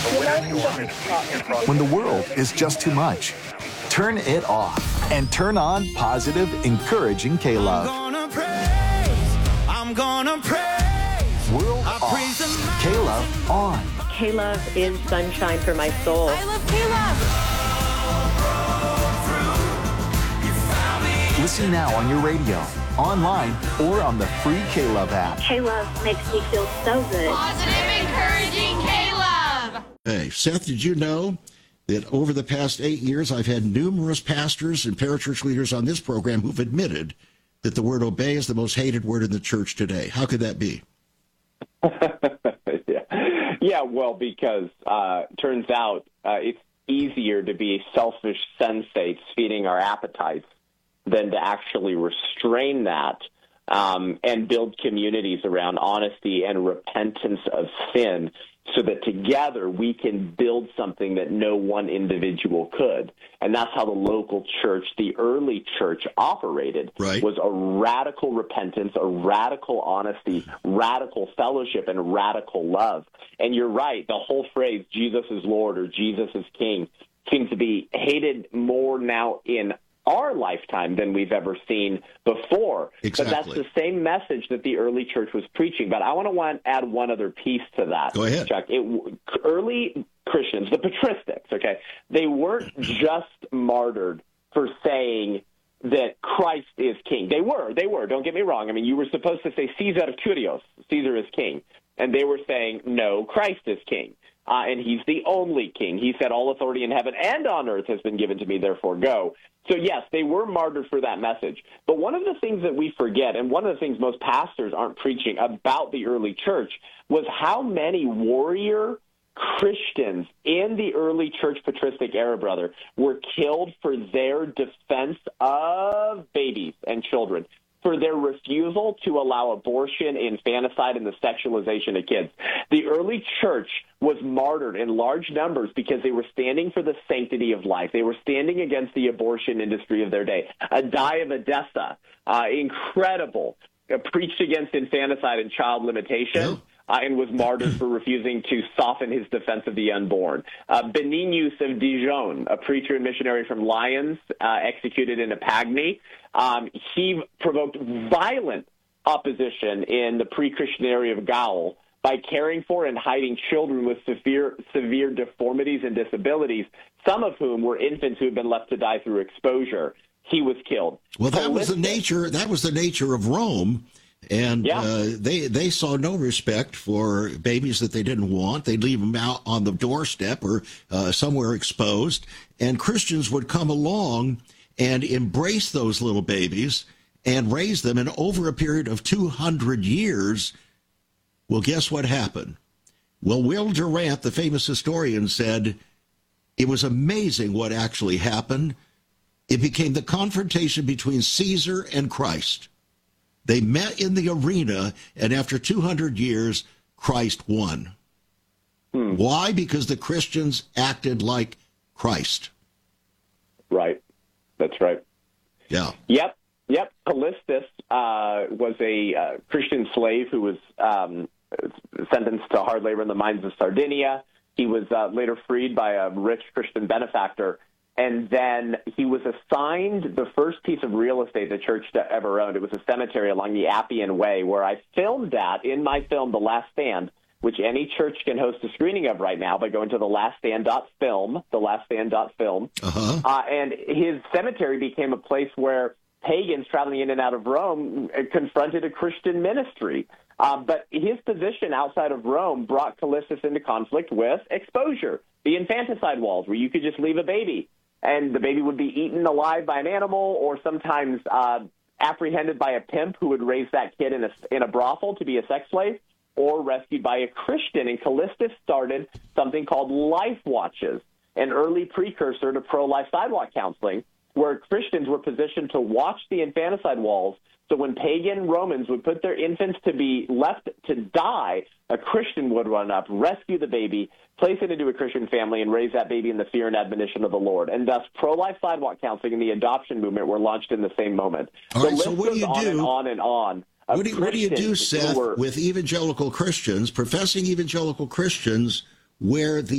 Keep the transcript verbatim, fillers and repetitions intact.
When the world is just too much, turn it off and turn on positive, encouraging K-Love. I'm gonna praise, I'm gonna praise. World off, K-Love on. K-Love is sunshine for my soul. I love K-Love. Listen now on your radio, online, or on the free K-Love app. K-Love makes me feel so good. Positive, encouraging K-Love. Hey, Seth, did you know that over the past eight years, I've had numerous pastors and parachurch leaders on this program who've admitted that the word obey is the most hated word in the church today? How could that be? yeah. yeah, well, because uh turns out uh, it's easier to be selfish sensates feeding our appetites than to actually restrain that um, and build communities around honesty and repentance of sin so that together we can build something that no one individual could. And that's how the local church, the early church, operated. Right. Was a radical repentance, a radical honesty, radical fellowship, and radical love. And you're right, the whole phrase, Jesus is Lord or Jesus is King, seems to be hated more now in our lifetime than we've ever seen before. Exactly. But that's the same message that the early church was preaching. But I want to want, add one other piece to that. Go ahead. Chuck. It, early Christians, the patristics, okay, they weren't just martyred for saying that Christ is king. They were. They were. Don't get me wrong. I mean, you were supposed to say Caesar Kyrios, Caesar is king. And they were saying, no, Christ is king. Uh, and he's the only king. He said, all authority in heaven and on earth has been given to me, therefore go. So, yes, they were martyred for that message. But one of the things that we forget, and one of the things most pastors aren't preaching about the early church, was how many warrior Christians in the early church patristic era, brother, were killed for their defense of babies and children, for their refusal to allow abortion, infanticide, and the sexualization of kids. The early church was martyred in large numbers because they were standing for the sanctity of life. They were standing against the abortion industry of their day. Adai of Edessa, uh, incredible, uh, preached against infanticide and child limitation. Yeah. Uh, and was martyred for refusing to soften his defense of the unborn. Uh, Beninius of Dijon, a preacher and missionary from Lyons, uh, executed in Epagny. Um, he provoked violent opposition in the pre-Christian area of Gaul by caring for and hiding children with severe, severe deformities and disabilities, some of whom were infants who had been left to die through exposure. He was killed. Well, that was the nature. That was the nature of Rome. And yeah. uh, they they saw no respect for babies that they didn't want. They'd leave them out on the doorstep or uh, somewhere exposed. And Christians would come along and embrace those little babies and raise them. And over a period of two hundred years, well, guess what happened? Well, Will Durant, the famous historian, said it was amazing what actually happened. It became the confrontation between Caesar and Christ. They met in the arena, and after two hundred years, Christ won. Hmm. Why? Because the Christians acted like Christ. Right. That's right. Yeah. Yep. Yep. Callistus uh, was a uh, Christian slave who was um, sentenced to hard labor in the mines of Sardinia. He was uh, later freed by a rich Christian benefactor. And then he was assigned the first piece of real estate the church ever owned. It was a cemetery along the Appian Way, where I filmed that in my film, The Last Stand, which any church can host a screening of right now by going to the last stand dot film, the last stand dot film. Uh-huh. Uh, and his cemetery became a place where pagans traveling in and out of Rome confronted a Christian ministry. Uh, but his position outside of Rome brought Callistus into conflict with exposure, the infanticide walls, where you could just leave a baby, and the baby would be eaten alive by an animal, or sometimes uh, apprehended by a pimp who would raise that kid in a, in a brothel to be a sex slave, or rescued by a Christian. And Callistus started something called Life Watches, an early precursor to pro-life sidewalk counseling, where Christians were positioned to watch the infanticide walls. So when pagan Romans would put their infants to be left to die, a Christian would run up, rescue the baby, place it into a Christian family, and raise that baby in the fear and admonition of the Lord. And thus, pro-life sidewalk counseling and the adoption movement were launched in the same moment. All the right, list so what do you goes on do? and on and on. What do, you, what do you do, Seth, were, with evangelical Christians, professing evangelical Christians, where the